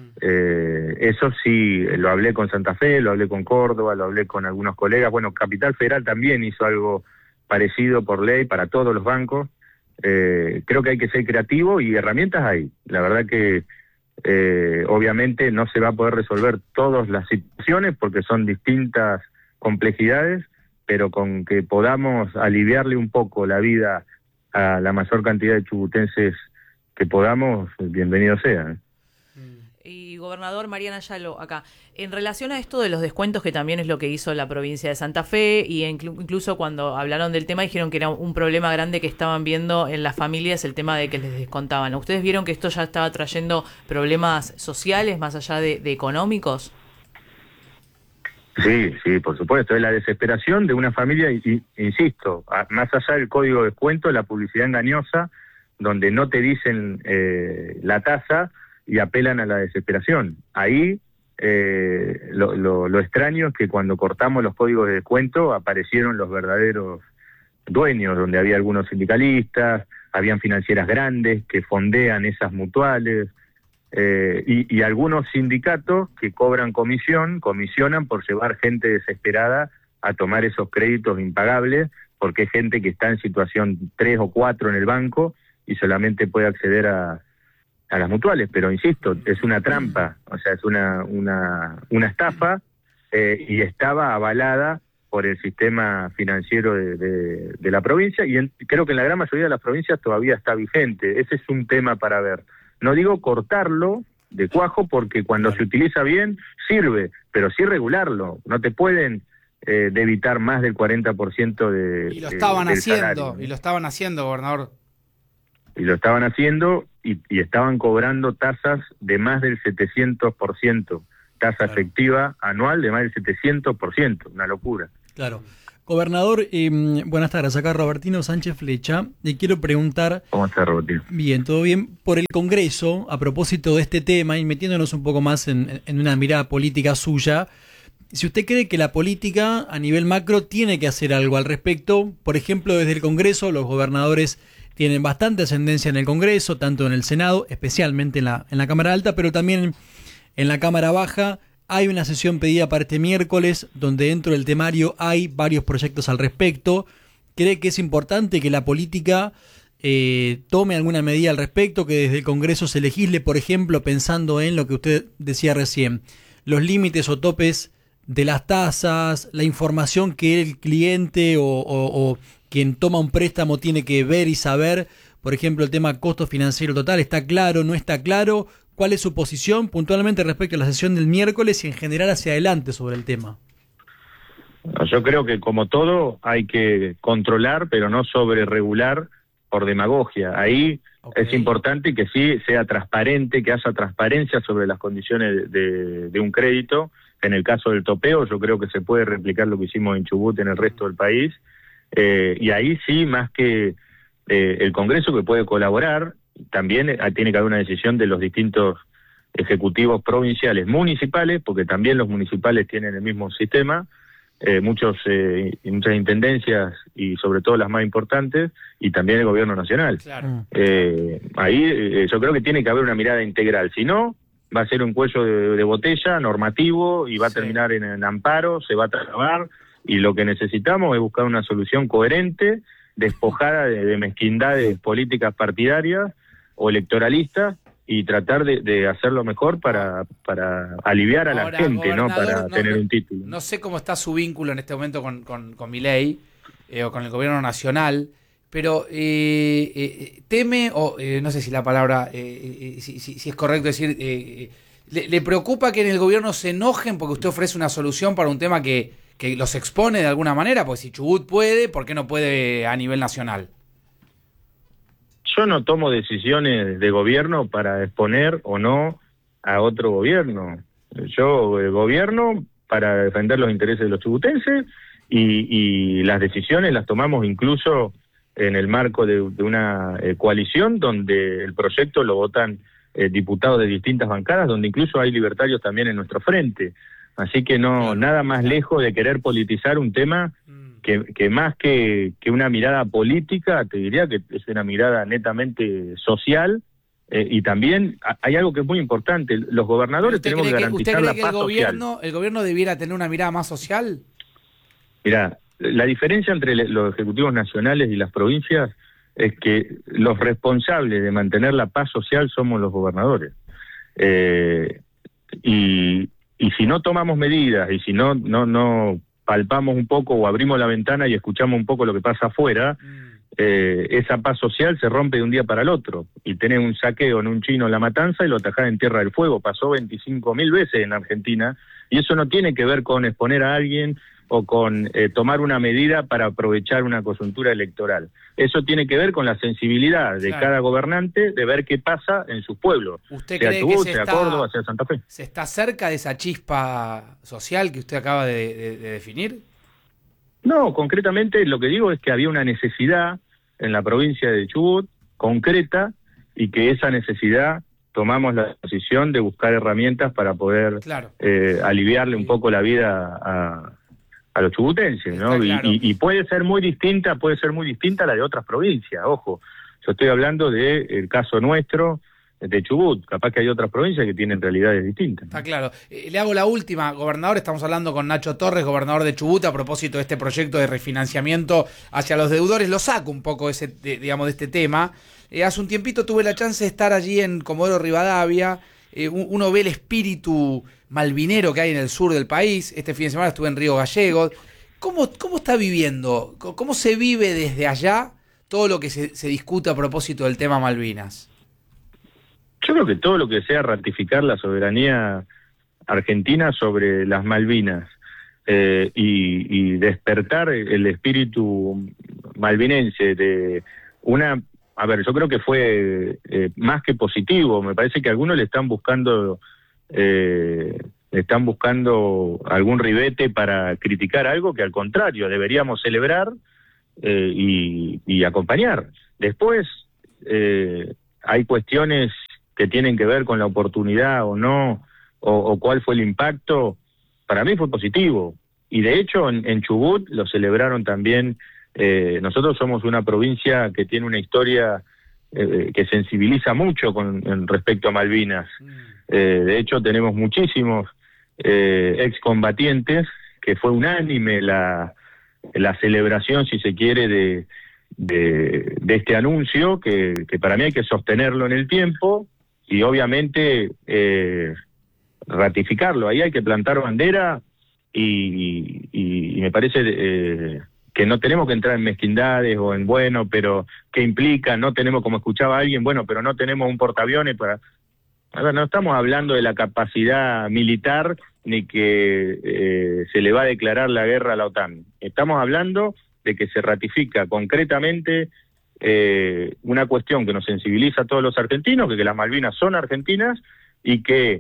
Speaker 4: Eh, eso sí, lo hablé con Santa Fe, lo hablé con Córdoba, lo hablé con algunos colegas. Bueno, Capital Federal también hizo algo parecido por ley para todos los bancos. Eh, creo que hay que ser creativo y herramientas hay. La verdad que eh, obviamente no se va a poder resolver todas las situaciones porque son distintas complejidades, pero con que podamos aliviarle un poco la vida a la mayor cantidad de chubutenses que podamos, bienvenido sea, ¿eh?
Speaker 6: Y gobernador Mariana Yalo, acá, en relación a esto de los descuentos, que también es lo que hizo la provincia de Santa Fe, y inclu- incluso cuando hablaron del tema dijeron que era un problema grande que estaban viendo en las familias, el tema de que les descontaban. ¿Ustedes vieron que esto ya estaba trayendo problemas sociales más allá de, de económicos?
Speaker 4: Sí, sí, por supuesto, es la desesperación de una familia, y, y insisto, a, más allá del código de descuento, la publicidad engañosa, donde no te dicen eh, la tasa y apelan a la desesperación. Ahí eh, lo, lo, lo extraño es que cuando cortamos los códigos de descuento aparecieron los verdaderos dueños, donde había algunos sindicalistas, habían financieras grandes que fondean esas mutuales, eh, y, y algunos sindicatos que cobran comisión, comisionan por llevar gente desesperada a tomar esos créditos impagables, porque es gente que está en situación tres o cuatro en el banco y solamente puede acceder a a las mutuales, pero insisto, es una trampa, o sea, es una una, una estafa, eh, y estaba avalada por el sistema financiero de, de, de la provincia, y en, creo que en la gran mayoría de las provincias todavía está vigente. Ese es un tema para ver. No digo cortarlo de cuajo, porque cuando se utiliza bien, sirve, pero sí regularlo. No te pueden eh, de evitar más del cuarenta por ciento de
Speaker 1: Y lo estaban
Speaker 4: eh, del
Speaker 1: haciendo,
Speaker 4: salario.
Speaker 1: y lo estaban haciendo, gobernador.
Speaker 4: Y lo estaban haciendo y, y estaban cobrando tasas de más del setecientos por ciento, tasa
Speaker 5: Claro.
Speaker 4: efectiva anual de más del setecientos por ciento, una locura.
Speaker 5: Claro. Gobernador, eh, buenas tardes. Acá Robertino Sánchez Flecha. Le quiero preguntar,
Speaker 4: ¿Cómo está, Roberto?
Speaker 5: bien, todo bien, por el Congreso, a propósito de este tema, y metiéndonos un poco más en, en una mirada política suya, si usted cree que la política a nivel macro tiene que hacer algo al respecto, por ejemplo, desde el Congreso, los gobernadores tienen bastante ascendencia en el Congreso, tanto en el Senado, especialmente en la, en la Cámara Alta, pero también en la Cámara Baja. Hay una sesión pedida para este miércoles, donde dentro del temario hay varios proyectos al respecto. ¿Cree que es importante que la política eh, tome alguna medida al respecto, que desde el Congreso se legisle, por ejemplo, pensando en lo que usted decía recién, los límites o topes de las tasas, la información que el cliente o, o, o quien toma un préstamo tiene que ver y saber? Por ejemplo, el tema costo financiero total, ¿está claro, no está claro? ¿Cuál es su posición puntualmente respecto a la sesión del miércoles y en general hacia adelante sobre el tema?
Speaker 4: Yo creo que como todo hay que controlar, pero no sobreregular por demagogia. Ahí
Speaker 5: Okay.
Speaker 4: es importante que sí sea transparente, que haya transparencia sobre las condiciones de, de un crédito. En el caso del topeo, yo creo que se puede replicar lo que hicimos en Chubut en el resto del país. Eh, y ahí sí, más que eh, el Congreso que puede colaborar, también eh, tiene que haber una decisión de los distintos ejecutivos provinciales, municipales, porque también los municipales tienen el mismo sistema, eh, muchos eh, muchas intendencias y sobre todo las más importantes, y también el gobierno nacional.
Speaker 1: Claro.
Speaker 4: Eh, ahí eh, yo creo que tiene que haber una mirada integral, si no va a ser un cuello de, de botella normativo y va a
Speaker 1: Sí.
Speaker 4: terminar en, en amparo, se va a trabar, y lo que necesitamos es buscar una solución coherente, despojada de, de mezquindades políticas partidarias o electoralistas, y tratar de, de hacerlo mejor para, para aliviar a la
Speaker 1: Ahora,
Speaker 4: gente, no
Speaker 1: gobernador,
Speaker 4: para
Speaker 1: no-
Speaker 4: tener
Speaker 1: no-
Speaker 4: un título.
Speaker 1: No sé cómo está su vínculo en este momento con, con, con Milei eh, o con el gobierno nacional, pero eh, eh, teme, o eh, no sé si la palabra, eh, eh, si, si- si es correcto decir, eh, eh, le, le preocupa que en el gobierno se enojen porque usted ofrece una solución para un tema que, que los expone de alguna manera, porque si Chubut puede, ¿por qué no puede a nivel nacional?
Speaker 4: Yo no tomo decisiones de gobierno para exponer o no a otro gobierno. Yo eh, gobierno para defender los intereses de los chubutenses, y, y las decisiones las tomamos incluso en el marco de, de una eh, coalición donde el proyecto lo votan eh, diputados de distintas bancadas, donde incluso hay libertarios también en nuestro frente. Así que no,
Speaker 1: Claro,
Speaker 4: nada más
Speaker 1: claro.
Speaker 4: lejos de querer politizar un tema
Speaker 1: Mm.
Speaker 4: que, que más que, que una mirada política, te diría que es una mirada netamente social, eh, y también ha- hay algo que es muy importante, los gobernadores
Speaker 1: ¿Usted
Speaker 4: tenemos que
Speaker 1: cree que, usted
Speaker 4: garantizar
Speaker 1: cree
Speaker 4: la
Speaker 1: que el
Speaker 4: paz social.
Speaker 1: gobierno, el gobierno debiera tener una mirada más social?
Speaker 4: Mirá, la diferencia entre le- los ejecutivos nacionales y las provincias es que los responsables de mantener la paz social somos los gobernadores. Eh, y, y si no tomamos medidas, y si no, no, no palpamos un poco o abrimos la ventana y escuchamos un poco lo que pasa afuera,
Speaker 1: Mm.
Speaker 4: eh, esa paz social se rompe de un día para el otro. Y tenés un saqueo en un chino en La Matanza y lo atajás en Tierra del Fuego. Pasó veinticinco mil veces en Argentina, y eso no tiene que ver con exponer a alguien o con eh, tomar una medida para aprovechar una coyuntura electoral. Eso tiene que ver con la sensibilidad de
Speaker 1: Claro.
Speaker 4: cada gobernante de ver qué pasa en sus pueblos,
Speaker 1: ¿Usted
Speaker 4: sea
Speaker 1: cree que
Speaker 4: Chubut,
Speaker 1: se
Speaker 4: sea
Speaker 1: está,
Speaker 4: Córdoba, sea Santa Fe.
Speaker 1: se está cerca de esa chispa social que usted acaba de, de- de definir?
Speaker 4: No, concretamente lo que digo es que había una necesidad en la provincia de Chubut, concreta, y que esa necesidad tomamos la decisión de buscar herramientas para poder
Speaker 1: Claro.
Speaker 4: eh, aliviarle un poco la vida a, a los chubutenses, ¿no?
Speaker 1: Está
Speaker 4: Y,
Speaker 1: claro.
Speaker 4: y- y puede ser muy distinta, puede ser muy distinta a la de otras provincias, ojo. Yo estoy hablando del caso nuestro, de Chubut, capaz que hay otras provincias que tienen realidades distintas.
Speaker 1: Está claro. Eh, le hago la última, gobernador. Estamos hablando con Nacho Torres, gobernador de Chubut, a propósito de este proyecto de refinanciamiento hacia los deudores. Lo saco un poco ese, de, digamos, de este tema. Eh, hace un tiempito tuve la chance de estar allí en Comodoro Rivadavia. Eh, un- uno ve el espíritu malvinero que hay en el sur del país. Este fin de semana estuve en Río Gallegos. ¿Cómo, cómo está viviendo? ¿Cómo cómo se vive desde allá todo lo que se, se discute a propósito del tema Malvinas?
Speaker 4: Yo creo que todo lo que sea ratificar la soberanía argentina sobre las Malvinas, eh, y, y despertar el espíritu malvinense de una... A ver, yo creo que fue eh, más que positivo. Me parece que algunos le están buscando... Eh, están buscando algún ribete para criticar algo que al contrario deberíamos celebrar eh, y, y acompañar. Después eh, hay cuestiones que tienen que ver con la oportunidad o no, o, o cuál fue el impacto. Para mí fue positivo, y de hecho en, en Chubut lo celebraron también. Eh, nosotros somos una provincia que tiene una historia eh, que sensibiliza mucho con en respecto a Malvinas. Eh, de hecho tenemos muchísimos eh, excombatientes, que fue unánime la, la celebración, si se quiere, de, de, de este anuncio, que, que para mí hay que sostenerlo en el tiempo y obviamente eh, ratificarlo. Ahí hay que plantar bandera y, y, y me parece eh, que no tenemos que entrar en mezquindades o en bueno, pero ¿qué implica? No tenemos, como escuchaba alguien, bueno, pero no tenemos un portaaviones para... A ver, no estamos hablando de la capacidad militar ni que eh, se le va a declarar la guerra a la OTAN. Estamos hablando de que se ratifica concretamente eh, una cuestión que nos sensibiliza a todos los argentinos, que, que las Malvinas son argentinas y que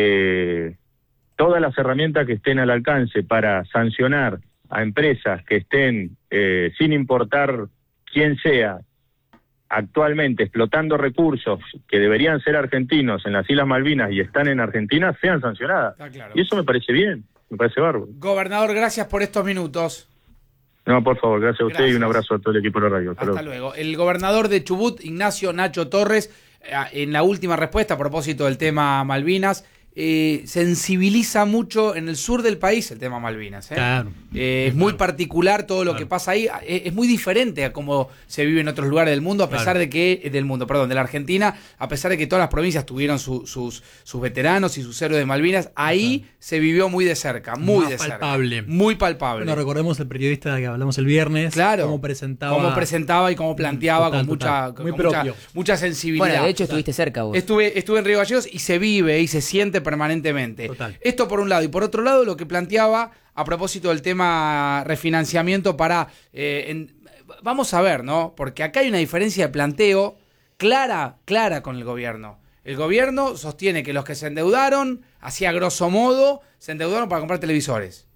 Speaker 4: eh, todas las herramientas que estén al alcance para sancionar a empresas que estén, eh, sin importar quién sea, actualmente explotando recursos que deberían ser argentinos en las Islas Malvinas y están en Argentina, sean sancionadas. Ah, claro. Y eso me parece bien, me parece bárbaro.
Speaker 1: Gobernador, gracias por estos minutos.
Speaker 4: No, por favor, gracias a usted gracias. Y un abrazo a todo el equipo de la radio.
Speaker 1: Hasta, Hasta luego. El gobernador de Chubut, Ignacio Nacho Torres, en la última respuesta a propósito del tema Malvinas, eh, sensibiliza mucho en el sur del país el tema Malvinas. ¿eh? Claro. Eh, es claro. muy particular todo lo claro. que pasa ahí. Es, es muy diferente a cómo se vive en otros lugares del mundo, a pesar claro. de que, del mundo, perdón, de la Argentina, a pesar de que todas las provincias tuvieron su, sus, sus veteranos y sus héroes de Malvinas, ahí claro. se vivió muy de cerca, muy Más de
Speaker 5: palpable.
Speaker 1: cerca. Muy palpable.
Speaker 5: Bueno, recordemos el periodista que hablamos el viernes,
Speaker 1: claro.
Speaker 5: cómo presentaba.
Speaker 1: Cómo presentaba y cómo planteaba total, con,
Speaker 5: total.
Speaker 1: mucha,
Speaker 5: Muy
Speaker 1: con
Speaker 5: propio.
Speaker 1: mucha, mucha sensibilidad.
Speaker 7: Bueno, de hecho estuviste cerca vos.
Speaker 1: Estuve, estuve en Río Gallegos y se vive y se siente permanentemente.
Speaker 5: Total.
Speaker 1: Esto por un lado. Y por otro lado, lo que planteaba a propósito del tema refinanciamiento para... Eh, en, vamos a ver, ¿no? Porque acá hay una diferencia de planteo clara, clara con el gobierno. El gobierno sostiene que los que se endeudaron, así a grosso modo, se endeudaron para comprar televisores.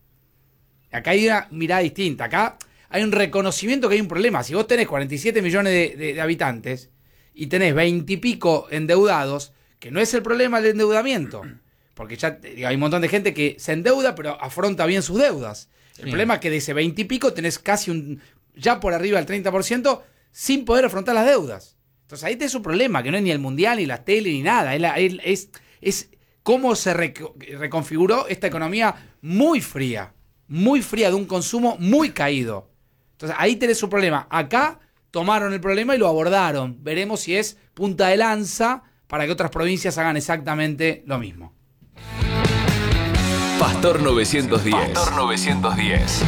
Speaker 1: Acá hay una mirada distinta. Acá hay un reconocimiento que hay un problema. Si vos tenés cuarenta y siete millones de, de, de habitantes y tenés veinte y pico endeudados, que no es el problema del endeudamiento, porque ya hay un montón de gente que se endeuda pero afronta bien sus deudas. El sí. problema es que de ese veinte y pico tenés casi un ya por arriba del treinta por ciento sin poder afrontar las deudas. Entonces ahí tenés un problema, que no es ni el mundial, ni la tele, ni nada. Es, la, es, es, es cómo se rec- reconfiguró esta economía muy fría, muy fría, de un consumo muy caído. Entonces ahí tenés un problema. Acá tomaron el problema y lo abordaron. Veremos si es punta de lanza para que otras provincias hagan exactamente lo mismo.
Speaker 8: Pastor novecientos diez. Pastor novecientos diez.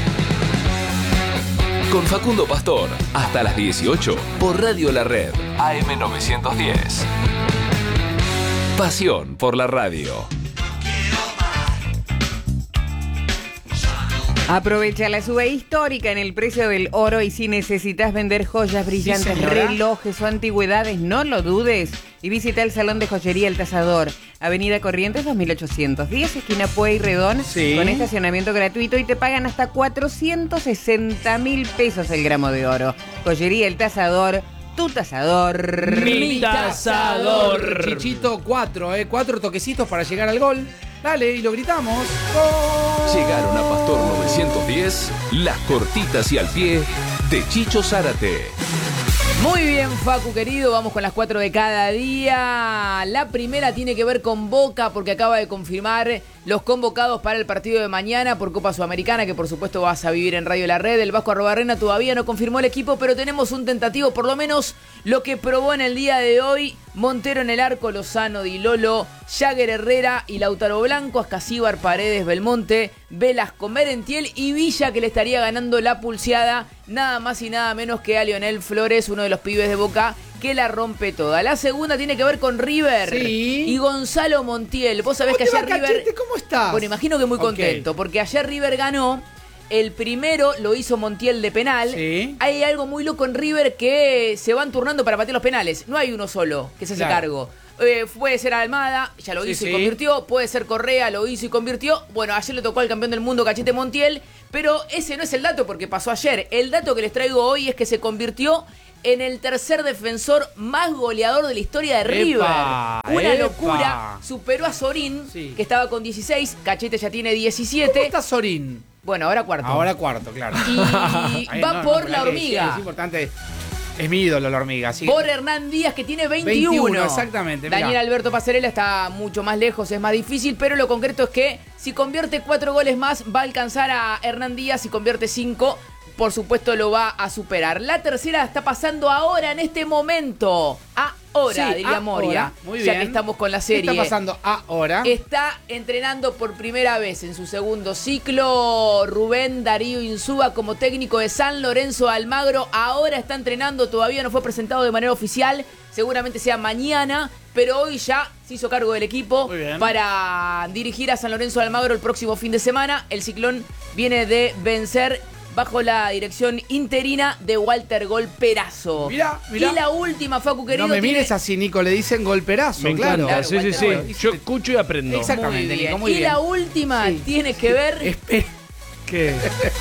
Speaker 8: Con Facundo Pastor, hasta las dieciocho, por Radio La Red, A M novecientos diez. Pasión por la radio.
Speaker 9: Aprovecha la suba histórica en el precio del oro y si necesitas vender joyas brillantes, sí, relojes o antigüedades, no lo dudes y visita el Salón de Joyería El Tasador, Avenida Corrientes dos mil ochocientos diez, esquina Pueyrredón, sí. con estacionamiento gratuito y te pagan hasta cuatrocientos sesenta mil pesos el gramo de oro. Joyería El Tasador, tu tasador.
Speaker 1: Mi tasador. Chichito, cuatro, ¿eh? Cuatro toquecitos para llegar al gol. Dale, y lo gritamos. ¡Gol!
Speaker 8: Llegaron a Pastor novecientos diez, las cortitas y al pie de Chicho Zárate.
Speaker 7: Muy bien, Facu querido, vamos con las cuatro de cada día. La primera tiene que ver con Boca porque acaba de confirmar los convocados para el partido de mañana por Copa Sudamericana, que por supuesto vas a vivir en Radio La Red. El Vasco Arrobarrena todavía no confirmó el equipo, pero tenemos un tentativo, por lo menos lo que probó en el día de hoy. Montero en el arco, Lozano, Di Lolo, Jagger Herrera y Lautaro Blanco, Ascasíbar, Paredes, Belmonte, Velasco, Merentiel y Villa, que le estaría ganando la pulseada nada más y nada menos que a Lionel Flores, uno de los pibes de Boca que la rompe toda. La segunda tiene que ver con River
Speaker 1: Sí.
Speaker 7: y Gonzalo Montiel. Vos sabés
Speaker 1: ¿Cómo
Speaker 7: que
Speaker 1: te
Speaker 7: ayer
Speaker 1: va,
Speaker 7: River...
Speaker 1: Cachete? ¿Cómo estás?
Speaker 7: Bueno, imagino que muy
Speaker 1: Ok.
Speaker 7: contento, porque ayer River ganó. El primero lo hizo Montiel de penal.
Speaker 1: Sí.
Speaker 7: Hay algo muy loco en River que se van turnando para patear los penales. No hay uno solo que se hace
Speaker 1: Claro.
Speaker 7: cargo. Eh, puede ser Almada, ya lo
Speaker 1: Sí,
Speaker 7: hizo y
Speaker 1: sí.
Speaker 7: convirtió. Puede ser Correa, lo hizo y convirtió. Bueno, ayer le tocó al campeón del mundo, Cachete Montiel. Pero ese no es el dato porque pasó ayer. El dato que les traigo hoy es que se convirtió en el tercer defensor más goleador de la historia de River.
Speaker 1: ¡Epa!
Speaker 7: Una
Speaker 1: ¡Epa!
Speaker 7: locura. Superó a Sorín,
Speaker 1: Sí.
Speaker 7: que estaba con dieciséis. Cachete ya tiene
Speaker 1: ¿Cómo
Speaker 7: diecisiete.
Speaker 1: está Sorín?
Speaker 7: Bueno, ahora cuarto.
Speaker 1: Ahora cuarto, claro.
Speaker 7: Y
Speaker 1: Ay,
Speaker 7: va
Speaker 1: no, no,
Speaker 7: por
Speaker 1: pero
Speaker 7: la
Speaker 1: es que
Speaker 7: hormiga.
Speaker 1: Es importante. Es mi ídolo la hormiga. Así
Speaker 7: Por Hernán Díaz, que tiene veintiuno.
Speaker 1: veintiuno, exactamente, mirá.
Speaker 7: Daniel Alberto Pasarela está mucho más lejos, es más difícil, pero lo concreto es que si convierte cuatro goles más, va a alcanzar a Hernán Díaz. Si convierte cinco, por supuesto lo va a superar. La tercera está pasando ahora, en este momento. Ahora,
Speaker 1: Sí,
Speaker 7: diría
Speaker 1: ahora.
Speaker 7: Moria.
Speaker 1: Muy
Speaker 7: Ya
Speaker 1: bien.
Speaker 7: que estamos con la
Speaker 1: ¿Qué
Speaker 7: serie.
Speaker 1: está pasando ahora?
Speaker 7: Está entrenando por primera vez en su segundo ciclo Rubén Darío Insúa como técnico de San Lorenzo de Almagro. Ahora está entrenando, todavía no fue presentado de manera oficial, seguramente sea mañana, pero hoy ya se hizo cargo del equipo
Speaker 1: Muy bien.
Speaker 7: para dirigir a San Lorenzo de Almagro el próximo fin de semana. El Ciclón viene de vencer bajo la dirección interina de Walter Golperazo.
Speaker 1: Mirá, mirá.
Speaker 7: Y la última, Facu querido.
Speaker 1: No me
Speaker 7: tiene-
Speaker 1: mires así, Nico, le dicen golperazo,
Speaker 2: Me
Speaker 1: claro.
Speaker 2: encanta,
Speaker 7: Claro,
Speaker 2: sí, sí, sí.
Speaker 7: Walter
Speaker 2: Yo escucho y aprendo.
Speaker 1: Exacto.
Speaker 7: Muy
Speaker 1: Exactamente,
Speaker 7: bien.
Speaker 1: Nico, muy
Speaker 7: y
Speaker 1: bien.
Speaker 7: la última
Speaker 1: Sí.
Speaker 7: tiene que ver...
Speaker 1: Espe-
Speaker 2: ¿Qué?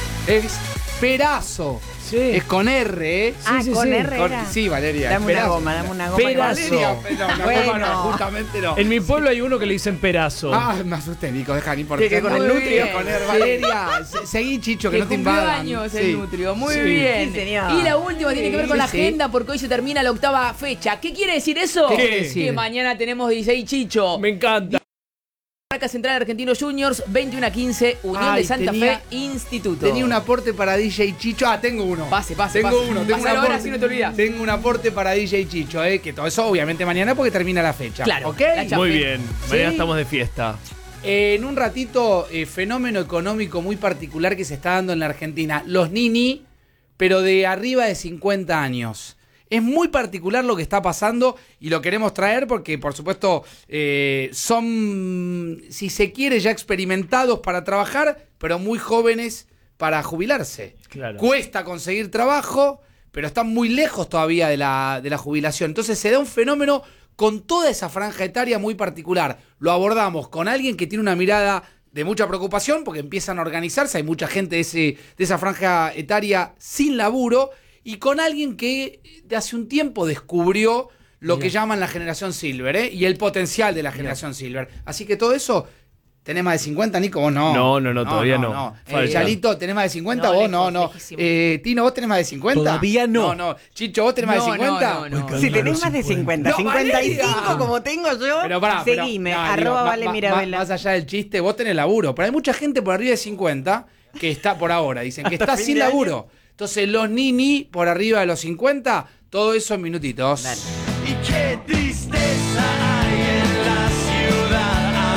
Speaker 1: Esperazo.
Speaker 2: Sí.
Speaker 1: Es con R, ¿eh?
Speaker 9: Ah,
Speaker 2: sí,
Speaker 9: con
Speaker 2: sí.
Speaker 9: R
Speaker 1: Con-
Speaker 9: era.
Speaker 1: sí, Valeria.
Speaker 9: Dame una
Speaker 1: esperazo.
Speaker 9: goma, dame una goma. que
Speaker 2: Perazo.
Speaker 1: Valeria, no, no,
Speaker 9: Bueno.
Speaker 1: goma no, justamente no.
Speaker 2: En mi pueblo hay uno que le dicen perazo.
Speaker 1: Ah, me asusté, Nico, deja ni por
Speaker 9: ¿Qué, que con el
Speaker 1: Muy
Speaker 9: nutrio?
Speaker 1: bien, Con R,
Speaker 7: Sí.
Speaker 1: Valeria, se- seguí, Chicho, que,
Speaker 7: que
Speaker 1: no te
Speaker 7: cumplió
Speaker 1: invadan.
Speaker 7: años
Speaker 1: Sí.
Speaker 7: el Nutrio. Muy
Speaker 1: Sí.
Speaker 7: bien.
Speaker 9: Sí, señor.
Speaker 7: Y la última tiene que ver con
Speaker 1: Sí,
Speaker 7: la
Speaker 1: sí.
Speaker 7: agenda porque hoy se termina la octava fecha. ¿Qué quiere decir eso?
Speaker 1: ¿Qué quiere decir?
Speaker 7: Que mañana tenemos dieciséis Chicho.
Speaker 2: Me encanta.
Speaker 7: Barraca Central Argentinos Juniors, veintiuno a quince, Unión
Speaker 1: Ay,
Speaker 7: de Santa
Speaker 1: tenía-
Speaker 7: Fe, Instituto.
Speaker 1: Tenía un aporte para D J Chicho. Ah, tengo uno.
Speaker 7: Pase, pase,
Speaker 1: Tengo
Speaker 7: pase.
Speaker 1: uno. Tengo un
Speaker 7: Pásalo ahora,
Speaker 1: aporte.
Speaker 7: si no te olvidas.
Speaker 1: Tengo un aporte para D J Chicho, eh, que todo eso obviamente mañana porque termina la fecha.
Speaker 7: Claro,
Speaker 1: ¿Ok?
Speaker 7: la cha-
Speaker 2: Muy bien. Mañana
Speaker 1: Sí.
Speaker 2: estamos de fiesta.
Speaker 1: Eh, en un ratito, eh, fenómeno económico muy particular que se está dando en la Argentina. Los nini, pero de arriba de cincuenta años. Es muy particular lo que está pasando y lo queremos traer porque, por supuesto, eh, son, si se quiere, ya experimentados para trabajar, pero muy jóvenes para jubilarse.
Speaker 2: Claro.
Speaker 1: Cuesta conseguir trabajo, pero están muy lejos todavía de la, de la jubilación. Entonces se da un fenómeno con toda esa franja etaria muy particular. Lo abordamos con alguien que tiene una mirada de mucha preocupación porque empiezan a organizarse, hay mucha gente de, ese, de esa franja etaria sin laburo, y con alguien que de hace un tiempo descubrió lo
Speaker 2: Mirá.
Speaker 1: que llaman la generación Silver, ¿eh? Y el potencial de la generación Silver. Así que todo eso, ¿tenés más de cincuenta, Nico? Vos no.
Speaker 2: No, no, no, todavía no.
Speaker 1: Eh,
Speaker 2: Falta.
Speaker 1: Chalito, ¿tenés más de cincuenta?
Speaker 7: No,
Speaker 1: Vos
Speaker 7: lejos,
Speaker 1: no, no.
Speaker 7: lejísimo.
Speaker 1: Eh, Tino, ¿vos tenés más de cincuenta?
Speaker 5: Todavía no.
Speaker 1: No, no. Chicho, ¿vos tenés más
Speaker 7: No,
Speaker 1: de cincuenta?
Speaker 7: no, no, no.
Speaker 9: Si tenés más de cincuenta,
Speaker 1: No,
Speaker 9: cincuenta y cinco
Speaker 1: Valeria.
Speaker 9: como tengo yo,
Speaker 1: Pero pará, pero-
Speaker 9: seguime,
Speaker 1: no,
Speaker 9: arroba
Speaker 1: digo,
Speaker 9: Vale
Speaker 1: ma- ma-
Speaker 9: Mirabella.
Speaker 1: Más allá del chiste, vos tenés laburo. Pero hay mucha gente por arriba de cincuenta que está por ahora, dicen que está
Speaker 9: fin
Speaker 1: sin
Speaker 9: de año.
Speaker 1: laburo. Entonces, los nini por arriba de los cincuenta, todo eso en minutitos.
Speaker 9: Dale.
Speaker 10: Y qué tristeza hay en la ciudad,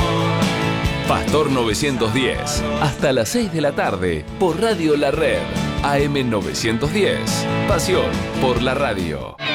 Speaker 10: amor.
Speaker 8: Pastor novecientos diez. Hasta las seis de la tarde por Radio La Red. A M novecientos diez. Pasión por la radio.